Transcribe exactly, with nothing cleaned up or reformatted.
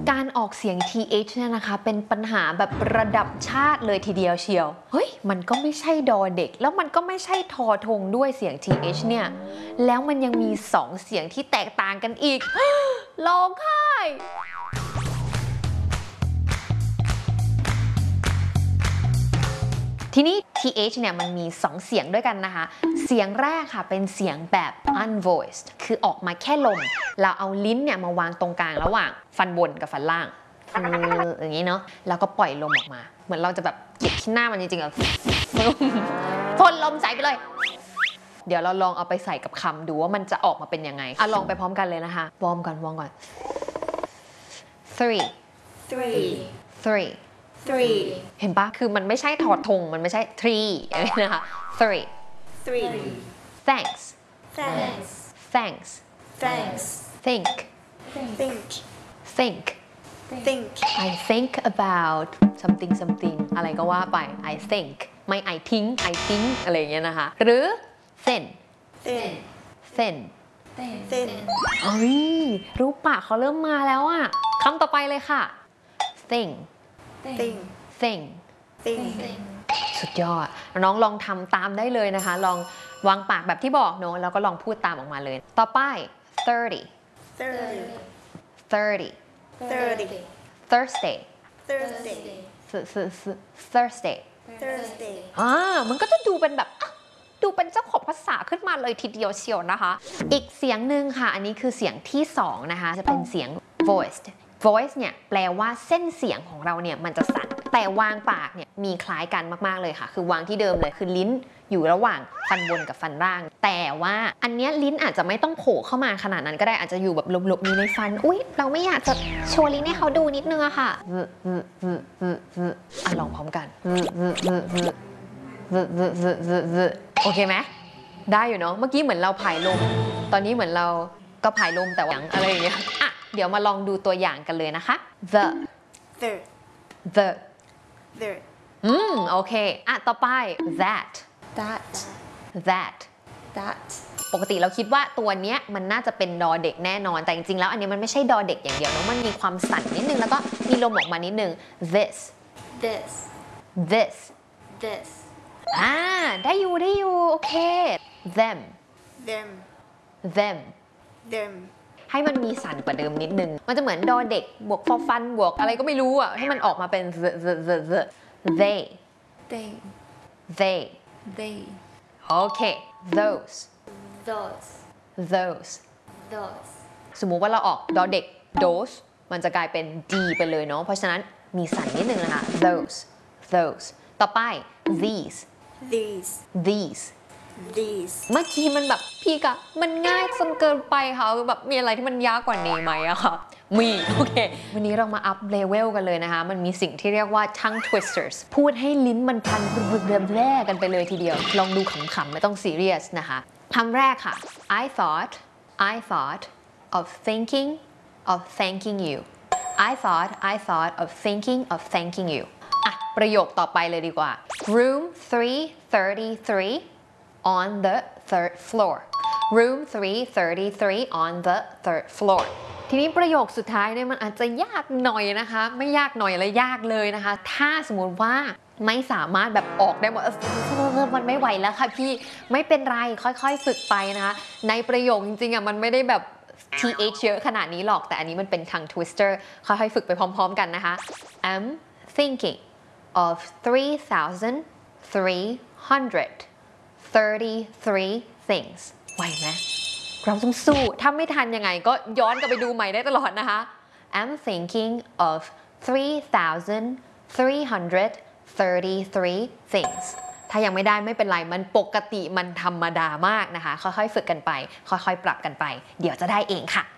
การออกเสียง ที เอช เนี่ยนะคะเป็นปัญหาแบบระดับชาติเลยทีเดียวเชียวเฮ้ยมันก็ไม่ใช่ดอเด็กแล้วมันก็ไม่ใช่ทอทงด้วยเสียง ที เอช เนี่ยแล้วมันยังมีสองเสียงที่แตกต่างกันอีกร้องไห้ทีนี้ ที เอช เนี่ยมันมีสองเสียงด้วยกันนะคะเสียงแรกค่ะเป็นเสียงแบบ unvoiced คือออกมาแค่ลมเราเอาลิ้นเนี่ยมาวางตรงกลางระหว่างฟันบนกับฟันล่างอย่างนี้เนาะแล้วก็ปล่อยลมออกมาเหมือนเราจะแบบเก็บที่หน้ามันจริงๆอะพ่นลมใส่ไปเลยเดี๋ยวเราลองเอาไปใส่กับคำดูว่ามันจะออกมาเป็นยังไงอ่ะลองไปพร้อมกันเลยนะคะวอร์มก่อนวอร์มก่อน three three three three เห็นปะคือมันไม่ใช่ถอดธงมันไม่ใช่ three นะคะ three three thanks thanks thanks thanks think think think think I think about something something อะไรก็ว่าไป I think ไม่ I think I think อะไรอย่างเงี้ยนะคะหรือ thin thin thin thin เฮ้ยรูปปากเขาเริ่มมาแล้วอะคำต่อไปเลยค่ะ thing thing thing thing สุดยอดน้องลองทำตามได้เลยนะคะลองวางปากแบบที่บอกเนอะแล้วก็ลองพูดตามออกมาเลยต่อไป thirty thirty thirty thirty Thursday Thursday Thursday Thursday อ่ามันก็จะดูเป็นแบบดูเป็นเจ้าของภาษาขึ้นมาเลยทีเดียวเชียวนะคะอีกเสียงหนึ่งค่ะอันนี้คือเสียงที่สองนะคะจะเป็นเสียง voiced voice เนี่ยแปลว่าเส้นเสียงของเราเนี่ยมันจะสั่นแต่วางปากเนี่ยมีคล้ายกันมากๆเลยค่ะคือวางที่เดิมเลยคือลิ้นอยู่ระหว่างฟันบนกับฟันล่างแต่ว่าอันเนี้ยลิ้นอาจจะไม่ต้องโผล่เข้ามาขนาดนั้นก็ได้อาจจะอยู่แบบหลบๆมีในฟันอุ๊ยเราไม่อยากจะโชว์ลิ้นให้เขาดูนิดนึงอะค่ะอ่ะลองพร้อมกันโอเคไหมได้อยู่เนาะเมื่อกี้เหมือนเราผายลมตอนนี้เหมือนเราก็ผายลมแต่ว่าอะไรอย่างเงี้ยอ่ะเดี๋ยวมาลองดูตัวอย่างกันเลยนะคะ the the the the อืมโอเคอ่ะต่อไป that that that that ปกติเราคิดว่าตัวเนี้ยมันน่าจะเป็นดอเด็กแน่นอนแต่จริงๆแล้วอันนี้มันไม่ใช่ดอเด็กอย่างเดียวเนาะมันมีความสั่นนิดนึงแล้วก็มีลมออกมานิดนึง this this this this อ่าได้อยู่ได้อยู่โอเค them them them them ให้มันมีสั่นกว่าเดิมนิดนึงมันจะเหมือนดอเด็กบวกฟอฟันบวกอะไรก็ไม่รู้อ่ะให้มันออกมาเป็น the the the the they they they they โอเค those those those those สมมุติว่าเราออกดอเด็ก those มันจะกลายเป็น d ไปเลยเนาะเพราะฉะนั้นมีสั่นนิดนึงนะคะ those those ต่อไป these these these these เมื่อกี้มันแบบพี่กะมันง่ายจนเกินไปค่ะแบบมีอะไรที่มันยากกว่านี้ไหมอะค่ะมีโอเควันนี้เรามาอัพเลเวลกันเลยนะคะมันมีสิ่งที่เรียกว่า tongue twisters พูดให้ลิ้นมันพันแร่กันไปเลยทีเดียวลองดูขำๆไม่ต้องซีเรียสนะคะคำแรกค่ะ I thought I thought of thinking of thanking you I thought I thought of thinking of thanking you อ่ะประโยคต่อไปเลยดีกว่า room three thirty-three on the third floor room three thirty-three on the third floor ทีนี้ประโยคสุดท้ายเนี่ยมันอาจจะยากหน่อยนะคะไม่ยากหน่อยและยากเลยนะคะถ้าสมมติว่าไม่สามารถแบบออกได้หมดมันไม่ไหวแล้วค่ะพี่ไม่เป็นไรค่อยๆฝึกไปนะคะในประโยคจริงๆอ่ะมันไม่ได้แบบ ที เอช เยอะขนาดนี้หรอกแต่อันนี้มันเป็น tongue twister ค่อยๆฝึกไปพร้อมๆกันนะคะ I'm thinking of three thousand three hundred thirty-three things ไหวไหมเราต้องสู้ถ้าไม่ทันยังไงก็ย้อนกลับไปดูใหม่ได้ตลอดนะคะ I'm thinking of three thousand three hundred thirty-three things ถ้ายังไม่ได้ไม่เป็นไรมันปกติมันธรรมดามากนะคะค่อยๆฝึกกันไปค่อยๆปรับกันไปเดี๋ยวจะได้เองค่ะ